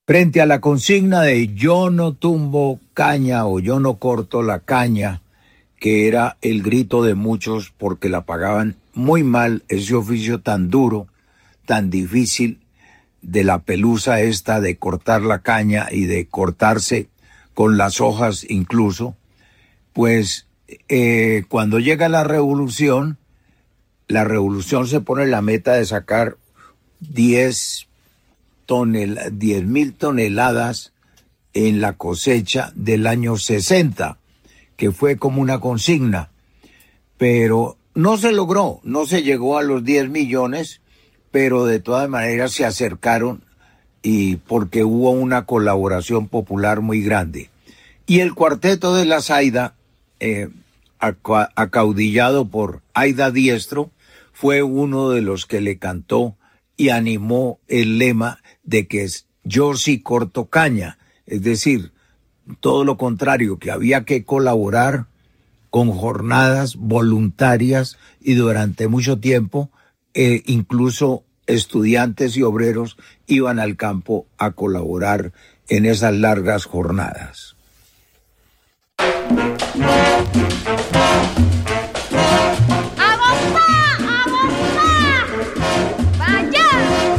Frente a la consigna de yo no tumbo caña o yo no corto la caña, que era el grito de muchos porque la pagaban muy mal, ese oficio tan duro, tan difícil, de la pelusa esta de cortar la caña y de cortarse con las hojas incluso, pues cuando llega la revolución se pone la meta de sacar 10.000 toneladas en la cosecha del año 60, que fue como una consigna, pero no se logró, no se llegó a los 10 millones, pero de todas maneras se acercaron y porque hubo una colaboración popular muy grande. Y el Cuarteto de la Zaida, acaudillado por Aida Diestro, fue uno de los que le cantó y animó el lema de que yo sí corto caña, es decir, todo lo contrario, que había que colaborar con jornadas voluntarias y durante mucho tiempo, incluso estudiantes y obreros iban al campo a colaborar en esas largas jornadas.